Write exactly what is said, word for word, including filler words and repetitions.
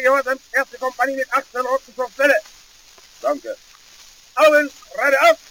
Befehlgehorsam, erste Kompanie mit achtzehn Roten zur Stelle. Danke. Augen, gerade auf!